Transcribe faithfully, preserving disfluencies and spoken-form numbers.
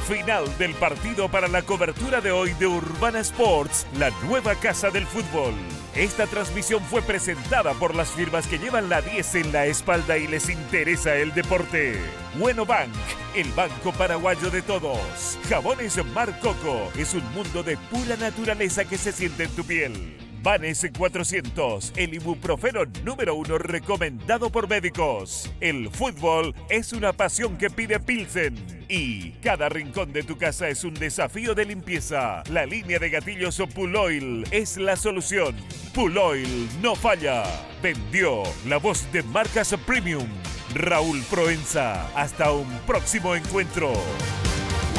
Final del partido para la cobertura de hoy de Urbana Sports, la nueva casa del fútbol. Esta transmisión fue presentada por las firmas que llevan la diez en la espalda y les interesa el deporte. Bueno Bank, el banco paraguayo de todos. Jabones Mar Coco, es un mundo de pura naturaleza que se siente en tu piel. Vanes cuatrocientos, el ibuprofeno número uno recomendado por médicos. El fútbol es una pasión que pide Pilsen. Y cada rincón de tu casa es un desafío de limpieza. La línea de gatillos Puloil es la solución. Puloil no falla. Vendió la voz de marcas premium. Raúl Proenza. Hasta un próximo encuentro.